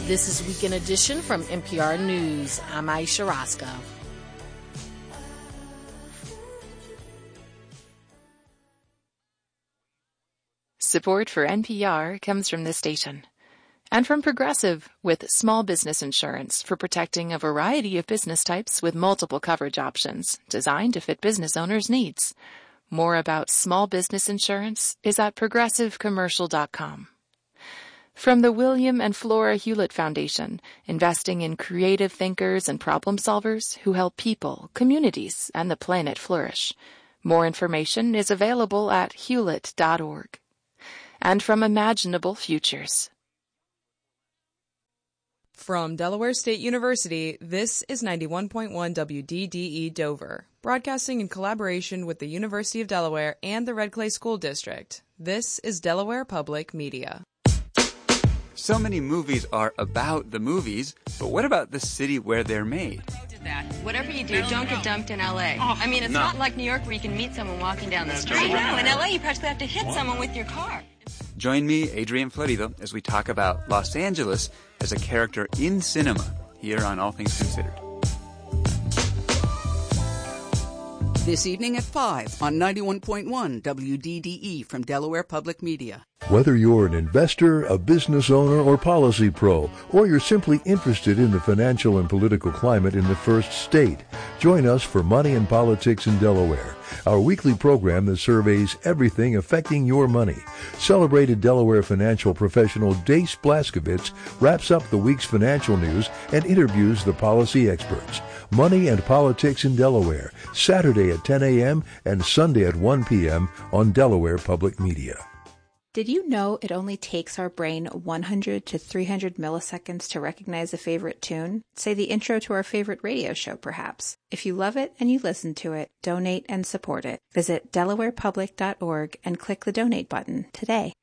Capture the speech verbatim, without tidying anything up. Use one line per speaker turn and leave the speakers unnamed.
This is Weekend Edition from N P R News. I'm Aisha Roscoe.
Support for N P R comes from this station and from Progressive, with small business insurance for protecting a variety of business types with multiple coverage options designed to fit business owners' needs. More about small business insurance is at progressive commercial dot com. From the William and Flora Hewlett Foundation, investing in creative thinkers and problem solvers who help people, communities, and the planet flourish. More information is available at hewlett dot org. And from Imaginable Futures.
From Delaware State University, this is ninety-one point one W D D E Dover, broadcasting in collaboration with the University of Delaware and the Red Clay School District. This is Delaware Public Media.
So many movies are about the movies, but what about the city where they're made?
That. Whatever you do, don't get dumped in L A. Oh, I mean, it's no. not like New York where you can meet someone walking down the street. I know. In L A, you practically have to hit what? someone with your car.
Join me, Adrian Florido, as we talk about Los Angeles as a character in cinema here on All Things Considered.
This evening at five on ninety-one point one W D D E from Delaware Public Media.
Whether you're an investor, a business owner, or policy pro, or you're simply interested in the financial and political climate in the first state, join us for Money and Politics in Delaware, our weekly program that surveys everything affecting your money. Celebrated Delaware financial professional Dace Blaskovitz wraps up the week's financial news and interviews the policy experts. Money and Politics in Delaware, Saturday at ten a.m. and Sunday at one p.m. on Delaware Public Media.
Did you know it only takes our brain one hundred to three hundred milliseconds to recognize a favorite tune? Say the intro to our favorite radio show, perhaps. If you love it and you listen to it, donate and support it. Visit delaware public dot org and click the donate button today.